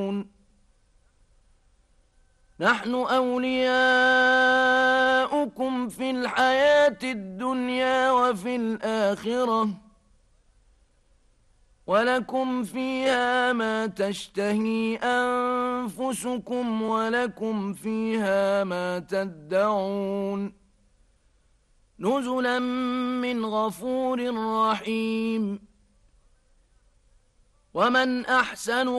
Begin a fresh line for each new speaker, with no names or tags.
نحن أولياؤكم في الحياة الدنيا وفي الآخرة ولكم فيها ما تشتهي أنفسكم ولكم فيها ما تدعون نزلا من غفور رحيم ومن أحسن